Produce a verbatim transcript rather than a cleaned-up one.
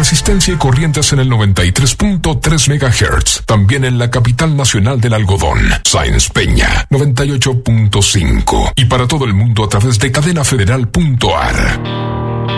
Resistencia y corrientes en el noventa y tres punto tres megahertz. También en la capital nacional del algodón, Sáenz Peña, noventa y ocho punto cinco. Y para todo el mundo a través de cadena federal punto a r.